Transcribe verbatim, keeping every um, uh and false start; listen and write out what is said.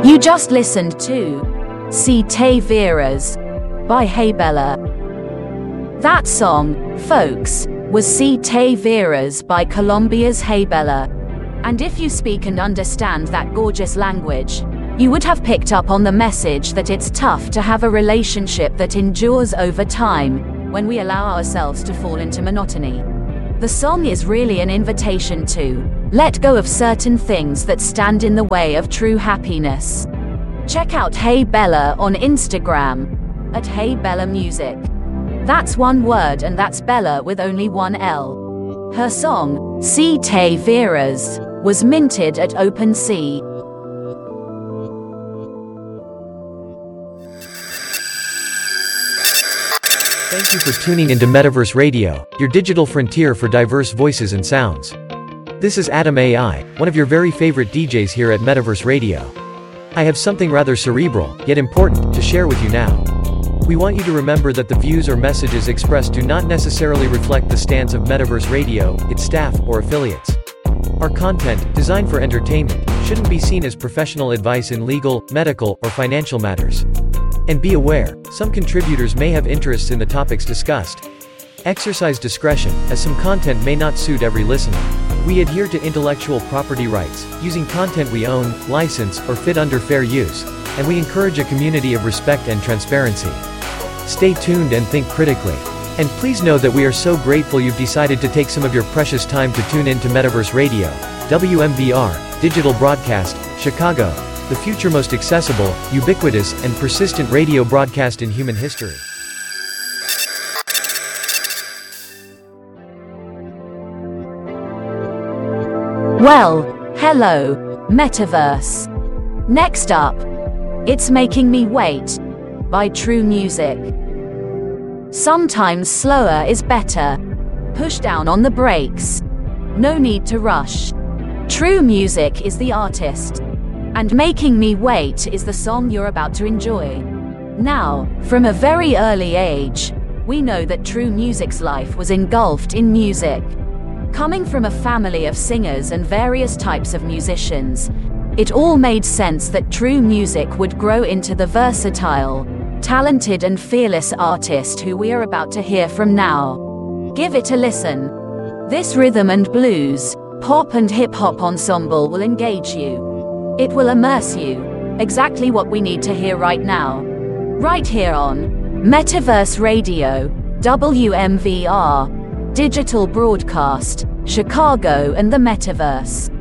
You just listened to Si Te Vieras by Hey Bella. That song, folks, was Si Te Vieras by Colombia's Hey Bella. And if you speak and understand that gorgeous language, you would have picked up on the message that it's tough to have a relationship that endures over time when we allow ourselves to fall into monotony. The song is really an invitation to let go of certain things that stand in the way of true happiness. Check out Hey Bella on Instagram at Hey Bella Music. That's one word, and that's Bella with only one L. Her song, Si Te Vieras, was minted at OpenSea. Thank you for tuning into Metaverse Radio, your digital frontier for diverse voices and sounds. This is Adam A I, one of your very favorite D Js here at Metaverse Radio. I have something rather cerebral, yet important, to share with you now. We want you to remember that the views or messages expressed do not necessarily reflect the stance of Metaverse Radio, its staff, or affiliates. Our content, designed for entertainment, shouldn't be seen as professional advice in legal, medical, or financial matters. And be aware, some contributors may have interests in the topics discussed. Exercise discretion, as some content may not suit every listener. We adhere to intellectual property rights, using content we own, license, or fit under fair use, and we encourage a community of respect and transparency. Stay tuned and think critically. And please know that we are so grateful you've decided to take some of your precious time to tune in to Metaverse Radio, W M V R, Digital Broadcast, Chicago, the future most accessible, ubiquitous, and persistent radio broadcast in human history. Well, hello, Metaverse. Next up, It's Making Me Wait by True Music. Sometimes slower is better. Push down on the brakes. No need to rush. True Music is the artist. And Making Me Wait is the song you're about to enjoy. Now, from a very early age, we know that True Music's life was engulfed in music. Coming from a family of singers and various types of musicians, it all made sense that True Music would grow into the versatile, talented and fearless artist who we are about to hear from now. Give it a listen. This rhythm and blues, pop and hip-hop ensemble will engage you. It will immerse you. Exactly what we need to hear right now. Right here on Metaverse Radio, W M V R, Digital Broadcast, Chicago and the Metaverse.